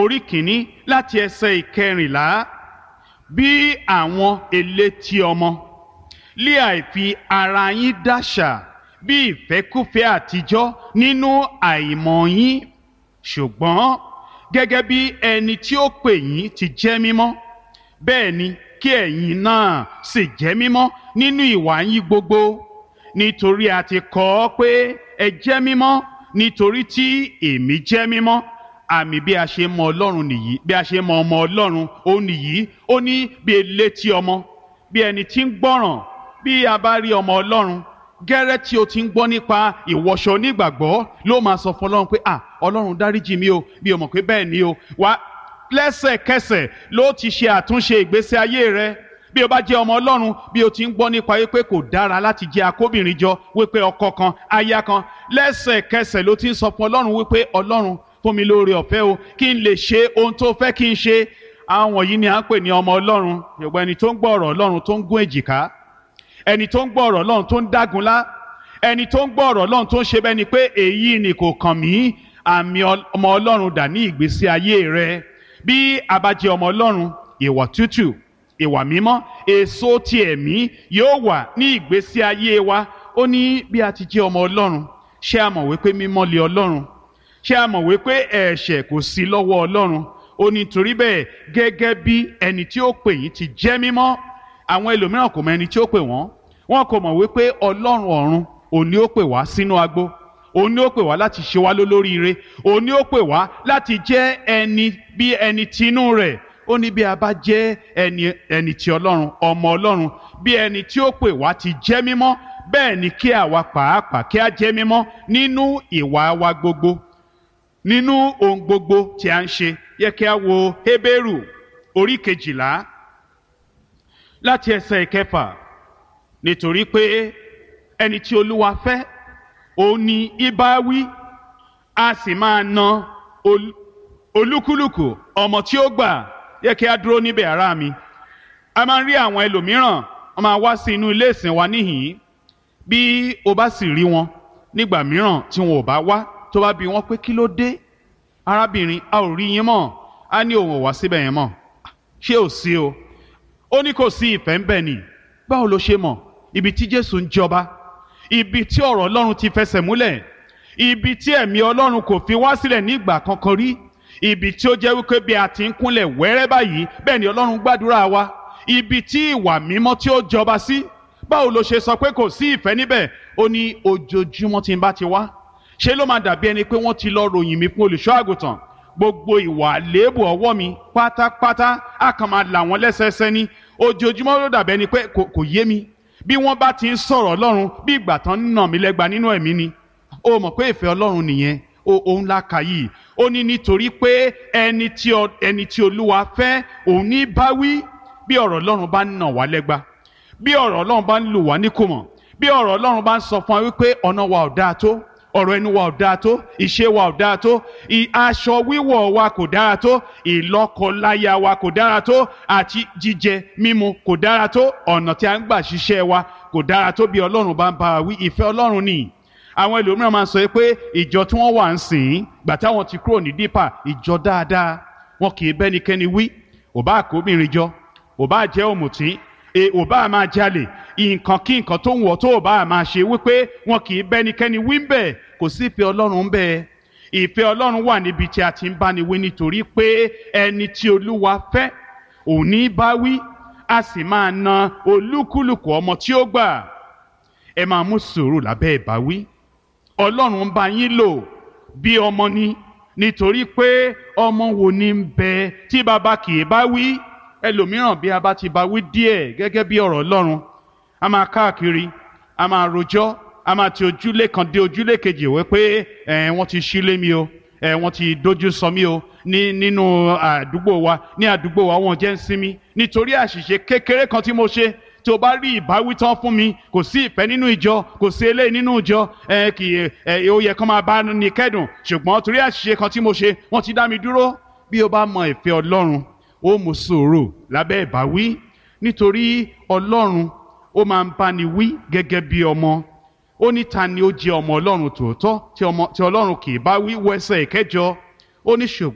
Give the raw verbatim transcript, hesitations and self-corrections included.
orí kìíní láti ẹsẹ̀ ìkẹrìnlá. Bí àwọn elétí ọmọ lé àìfi ara yín dáṣà bí ìfẹ́kúfẹ̀ẹ́ àtijọ́ nínú àìmọ̀ yín, ṣùgbọ́n gẹ́gẹ́ bí ẹni tí ó pè yín ti jẹ́ mímọ́, bẹ́ẹ̀ ni kí ẹ̀yin náà sì jẹ́ mímọ́ nínú ìwà yín gbogbo. Nítorí a ti kọ ọ́ pé ẹ jẹ́ mímọ́ nítorí tí èmi jẹ́ mímọ́. Àmì bí a ṣe mọ Ọlọ́run nìyí, bí a ṣe mọ ọmọ Ọlọ́run ó nìyí. Ó ní bí elétí ọmọ, bí ẹni tí ń gbọ́ràn. Bí a bá rí ọmọ Ọlọ́run, gẹ́rẹ́ tí o ti ń gbọ́ nípa ìwọṣọ onígbàgbọ́ ló máa sọ fún Ọlọ́run pé à Ọlọ́run dáríjì mi o, bí o mọ̀ pé bẹ́ẹ̀ ni o. Wá lẹ́sẹ̀kẹsẹ̀ ló ti ṣe àtúnṣe ìgbésí ayé rẹ. Bí o bá jẹ́ ọmọ Ọlọ́run, bí o ti ń gbọ́ nípa wípé kò dára láti jẹ́ akóbìnrin jọ, wípé ọkọ kan aya kan, lẹ́sẹ̀kẹsẹ̀ ló ti ń sọ fún Ọlọ́run wípé Ọlọ́run fún mi lóore ọ̀fẹ́ o, kí n lè ṣe ohun tó fẹ́ kí n ṣe. Àwọn wọ̀nyí ni à ń pè ní ọmọ Ọlọ́run. Ṣùgbọ́n ẹni tó ń gbọ́ ọ̀rọ̀ Ọlọ́run tó ń gún èjìká, ẹni tó ń gbọ́ ọ̀rọ̀ Ọlọ́run tó ń dágunlá, ẹni tó ń gbọ́ ọ̀rọ̀ Ọlọ́run tó ń ṣe bẹ́ẹ̀ ni pé èyí ni kò kàn mí. Àmì ọmọ Ọlọ́run dà ní ìgbésí ayé rẹ. Bí a bá jẹ́ ọmọ Ọlọ́run, ìwà tútù, ìwà mímọ́, èso ti ẹ̀mí yóò wà ní ìgbésí ayé wa. Ó ní bí a ti jẹ́ ọmọ Ọlọ́run, ṣé a mọ̀ wípé mímọ́ lé Ọlọ́run? Ṣé a mọ̀ wípé ẹ̀ṣẹ̀ kò sí lọ́wọ́ Ọlọ́run? Ó ní torí bẹ́ẹ̀ gẹ́gẹ́ bí ẹni tí ó pè yín ti jẹ́ mímọ́. Àwọn ẹlòmíràn kò mọ ẹni tí ó pè wọ́n. Wọ́n kò mọ̀ wípé Ọlọ́run ọ̀run òun ni ó pè wá sínú agbo. Òun ni ó pè wá láti ṣe wá lólóríire. Òun ni ó pè wá láti jẹ́ ẹni bí ẹni tinú rẹ̀. Ó ní bí a bá jẹ́ ẹni ẹni ti Ọlọ́run, ọmọ Ọlọ́run, bí ẹni tí ó pè wá ti jẹ́ mímọ́, bẹ́ẹ̀ ni kí àwa pàápàá kí a jẹ́ mímọ́ nínú ìwà wa gbogbo, nínú ohun gbogbo tí a ń ṣe. Yẹ kí a wo Hébérù orí kejìlá láti ẹsẹ̀ ìkẹfà. Nítorí pé ẹni tí Olúwa fẹ́ òun ni ìbá wí, a sì máa na olúkúlùkù ọmọ tí ó gbà. Yẹ kí a dúró níbẹ̀ ará mi. A máa ń rí àwọn ẹlòmíràn, wọ́n máa wá sí inú ilé ìsìn wa níhìn-ín. Bí o bá sì rí wọn nígbà mìíràn tí wọn ò bá wá, tó bá bi wọ́n pé kí ló dé arábìnrin, a ò rí yín mọ́. A ní òun ò wá síbẹ̀ yẹn mọ́. Ṣé ò sí o? Ó ní kò sí ìfẹ́ ń bẹ ni. Báwo ló ṣe mọ̀? Ibi tí Jésù ń jọba, ibi tí ọ̀rọ̀ Ọlọ́run ti fẹsẹ̀ múlẹ̀, ibi tí ẹ̀mí Ọlọ́run kò fi wá sílẹ̀ ní ìgbà kankan rí, ibi tí ó jẹ́ wípé bí a ti ń kúnlẹ̀ wẹ́rẹ́ báyìí bẹ́ẹ̀ ni Ọlọ́run gbàdúrà wa, ibi tí ìwà mímọ́ tí ó jọba sí. Báwo ló ṣe sọ pé kò sí ìfẹ́ níbẹ̀? Ó ní ojoojúmọ́ tí n bá ti wá, ṣé ló máa dàbí ẹni pé wọ́n ti lọ ròyìn mi fún olùṣọ́ àgùntàn? Gbogbo ìwà àléébù ọwọ́ mi pátápátá á kàn máa là wọ́n lẹ́sẹẹsẹ ní. Ojoojúmọ́ ló dàbí ẹni pé kò yé mi. Bí wọ́n bá ti ń sọ̀rọ̀ Ọlọ́run bí ìgbà tán ń nà mí lẹ́gba nínú ẹ̀mí ni. Ó mọ̀ pé ìfẹ́ Ọlọ́run nìyẹn. Òun la kà yìí. Ó ní nítorí pé ẹni tí ẹni tí Olúwa fẹ́ òun ní bá wí. Bí ọ̀rọ̀ Ọlọ́run bá ń nà wá lẹ́gba, bí ọ̀rọ̀ Ọlọ́run bá ń lù wá níkùmọ̀, bí ọ̀rọ̀ Ọlọ́run bá ń sọ fún wa wípé ọ̀nà wa ò dáa tó, ọ̀rọ̀ ẹnu wa ò dáa tó, ìṣe wa ò dáa tó, aṣọ wíwọ̀ wa kò dára tó, ìlọ́kọláya wa kò dára tó, àti jíjẹ mímu kò dára tó, ọ̀nà tí a ń gbà ṣiṣẹ́ wa kò dára tó. Bí Ọlọ́run bá ń bá wa wí, ìfẹ́ Ọlọ́run ni. Àwọn ẹlòmíràn máa ń sọ pé ìjọ tí wọ́n wà ń sìn gbà táwọn ti kúrò ní dípà, ìjọ dáadáa, wọn kì í bẹ́nikẹ́ni wí. Ò bá àkóbìnrin jọ, ò bá jẹ́ òmùtí, ò bá máa jalè, nǹkan kí nǹkan tó ń wọ̀ tó ò bá máa ṣe, wípé wọn kì í bẹ́nikẹ́ni wí ń bẹ̀. Kò sí ìfẹ́ Ọlọ́run ń bẹ̀. Ìfẹ́ Ọlọ́run wà níbi tí a ti ń báni wí, nítorí pé ẹni tí Olúwa fẹ́ òun ní bá wí, a sì máa na olúkúlùkù ọmọ tí ó gbà. Ẹ máa mú sùúrù lábẹ́ ìbáwí. Ọlọ́run ń bá yín lò bí ọmọ ni, nítorí pé ọmọ wo ni ń bẹ tí bàbá kì í bá wí? Ẹlòmíràn bí a bá ti bá wí díẹ̀ gẹ́gẹ́ bí ọ̀rọ̀ Ọlọ́run, a máa káàkiri, a máa rojọ́, a máa ti ojúlé kan dé ojúlé kejì wípé ẹ̀ wọ́n ti ṣílé mi o, ẹ̀ wọ́n ti dojú sọ mí o ní nínú àdúgbò wa, ní àdúgbò wa wọ́n jẹ́ ń sinmi nítorí àṣìṣe kékeré kan tí mo ṣe. Tí o bá rí ìbáwí tán fún mi, kò sí ìfẹ́ nínú ìjọ, kò sí eléyìí nínú ìjọ, ẹ kì í ẹ ó yẹ kán máa bá ní kẹ́dùn, ṣùgbọ́n torí àṣìṣe kan tí mo ṣe wọ́n ti dá mi dúró. Bí o bá mọ ìfẹ́ Ọlọ́run, ó mú sùúrù lábẹ́ ìbáwí, nítorí Ọlọ́run ó máa ń báni wí gẹ́gẹ́ bí ọmọ. Ó ní ta ni ó jẹ́ ọmọ Ọlọ́run tòótọ́ tí Ọlọ́run kì í bá wí? Wẹsẹ̀ ìkẹjọ. Ó ní ṣùgbọ́n